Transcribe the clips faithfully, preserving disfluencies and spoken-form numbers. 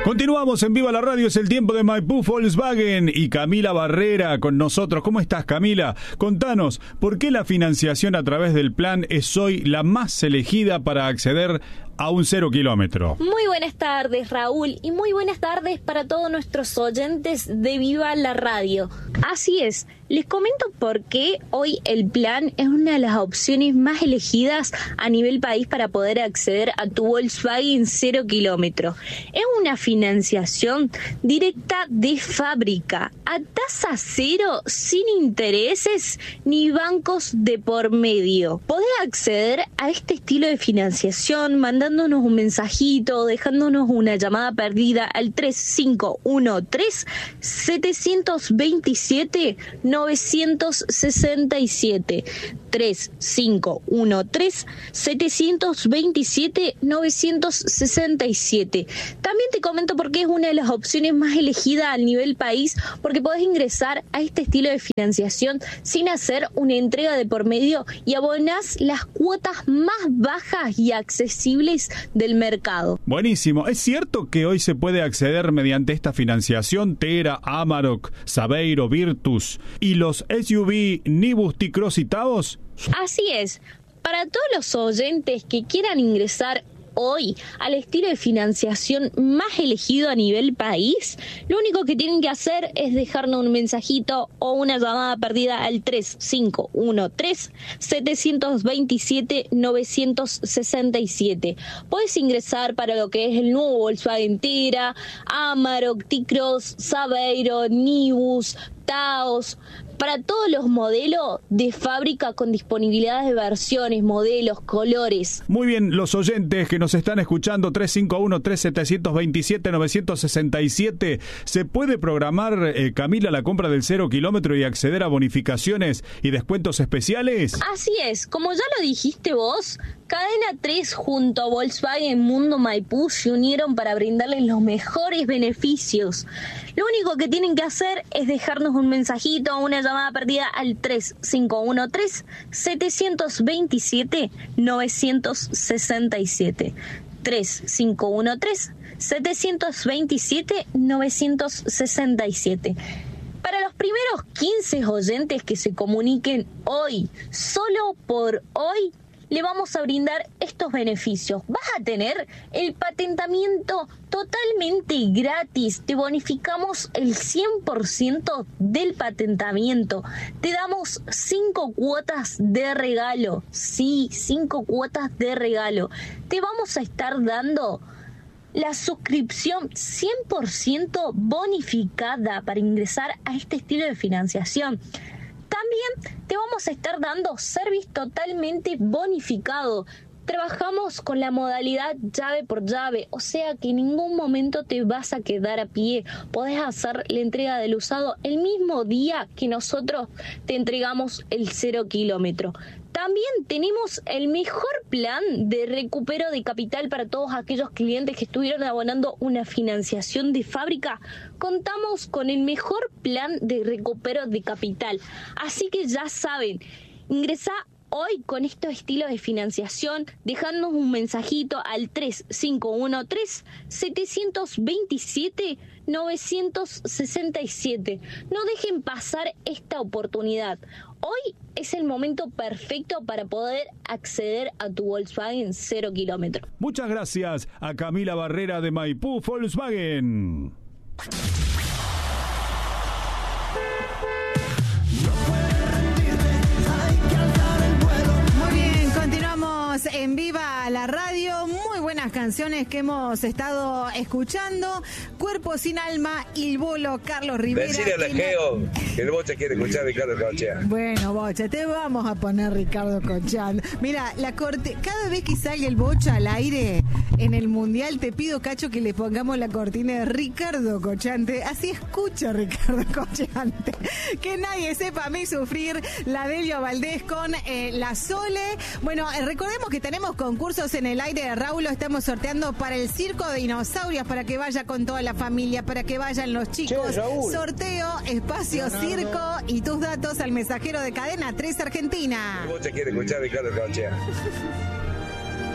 Continuamos en Viva la Radio, es el tiempo de Maipú Volkswagen y Camila Barrera con nosotros. ¿Cómo estás, Camila? Contanos, ¿por qué la financiación a través del plan es hoy la más elegida para acceder a un cero kilómetro? Muy buenas tardes, Raúl, y muy buenas tardes para todos nuestros oyentes de Viva la Radio. Así es, les comento por qué hoy el plan es una de las opciones más elegidas a nivel país para poder acceder a tu Volkswagen cero kilómetro. Es una financiación directa de fábrica, a tasa cero, sin intereses ni bancos de por medio. Podés acceder a este estilo de financiación mandándonos un mensajito, dejándonos una llamada perdida al tres cinco uno tres, siete dos siete, nueve seis siete. tres cinco uno tres, siete dos siete, nueve seis siete. También te comento por qué es una de las opciones más elegidas a nivel país, porque podés ingresar a este estilo de financiación sin hacer una entrega de por medio y abonás las cuotas más bajas y accesibles del mercado. Buenísimo. ¿Es cierto que hoy se puede acceder mediante esta financiación Tera, Amarok, Saveiro, Virtus y los S U V Nibus T-Cross y Taos? Así es. Para todos los oyentes que quieran ingresar hoy al estilo de financiación más elegido a nivel país, lo único que tienen que hacer es dejarnos un mensajito o una llamada perdida al tres cinco uno tres, siete dos siete, nueve seis siete. Puedes ingresar para lo que es el nuevo Volkswagen Tera, Amarok, T-Cross, Saveiro, Nibus, Taos, para todos los modelos de fábrica con disponibilidad de versiones, modelos, colores. Muy bien, los oyentes que nos están escuchando, tres cinco uno tres, siete dos siete, nueve seis siete, ¿se puede programar, eh, Camila, la compra del cero kilómetro y acceder a bonificaciones y descuentos especiales? Así es, como ya lo dijiste vos, Cadena tres junto a Volkswagen Mundo Maipú se unieron para brindarles los mejores beneficios. Lo único que tienen que hacer es dejarnos un mensajito o una llamada perdida al tres cinco uno tres, siete dos siete, nueve seis siete. tres cinco uno tres, siete dos siete, nueve seis siete. Para los primeros quince oyentes que se comuniquen hoy, solo por hoy, le vamos a brindar estos beneficios. Vas a tener el patentamiento totalmente gratis. Te bonificamos el cien por ciento del patentamiento. Te damos cinco cuotas de regalo. Sí, cinco cuotas de regalo. Te vamos a estar dando la suscripción cien por ciento bonificada para ingresar a este estilo de financiación. También te vamos a estar dando service totalmente bonificado. Trabajamos con la modalidad llave por llave, o sea que en ningún momento te vas a quedar a pie. Podés hacer la entrega del usado el mismo día que nosotros te entregamos el cero kilómetro. También tenemos el mejor plan de recupero de capital para todos aquellos clientes que estuvieron abonando una financiación de fábrica. Contamos con el mejor plan de recupero de capital. Así que ya saben, ingresá hoy con estos estilos de financiación, dejándonos un mensajito al tres cinco uno tres, siete dos siete, nueve seis siete. No dejen pasar esta oportunidad. Hoy es el momento perfecto para poder acceder a tu Volkswagen cero kilómetro. Muchas gracias a Camila Barrera de Maipú Volkswagen. En Viva la Radio, muy buenas canciones que hemos estado escuchando. Cuerpo sin alma, Il Bolo, Carlos Rivera. Decirle a la Geo no... que el Bocha quiere escuchar a Ricardo Cochean. Bueno, Bocha, te vamos a poner Ricardo Cochean. Mira, la corte, cada vez que sale el Bocha al aire en el Mundial, te pido, Cacho, que le pongamos la cortina de Ricardo Cochante. Así escucha Ricardo Cochante. Que nadie sepa a mí sufrir la Delio Valdés con eh, la Sole. Bueno, eh, recordemos que tenemos concursos en el aire de Raúl, lo estamos sorteando para el Circo de Dinosaurios, para que vaya con toda la familia, para que vayan los chicos. Che, sorteo, espacio, no, no, circo no. Y tus datos al mensajero de Cadena tres Argentina. Vos te quieres escuchar Ricardo Cochea.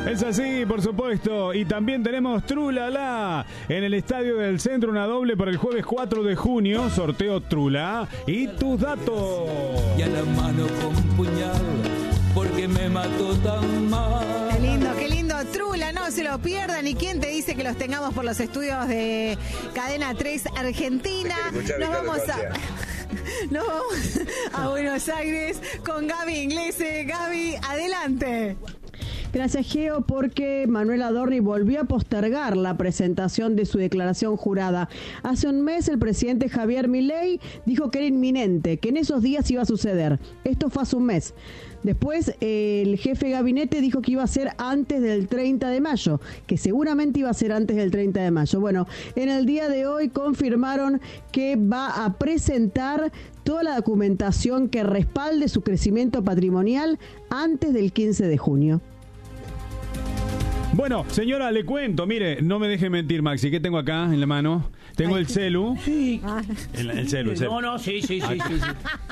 Es así, por supuesto. Y también tenemos Trulala en el Estadio del Centro, una doble para el jueves cuatro de junio. Sorteo Trula y tus datos. Y a la mano con puñal, porque me mató tan mal. Qué lindo, qué lindo. Trula, no se lo pierdan. ¿Y quién te dice que los tengamos por los estudios de Cadena tres Argentina? Nos vamos a... Nos vamos a Buenos Aires con Gaby Inglese. Gaby, adelante. Gracias, Geo, porque Manuel Adorni volvió a postergar la presentación de su declaración jurada. Hace un mes el presidente Javier Milei dijo que era inminente, que en esos días iba a suceder. Esto fue hace un mes. Después el jefe de gabinete dijo que iba a ser antes del treinta de mayo, que seguramente iba a ser antes del treinta de mayo. Bueno, en el día de hoy confirmaron que va a presentar toda la documentación que respalde su crecimiento patrimonial antes del quince de junio. Bueno, señora, le cuento, mire, no me deje mentir, Maxi, ¿qué tengo acá en la mano? Tengo el celu. Sí. El, el celu, el celu. No, no, sí, sí, sí, sí, sí.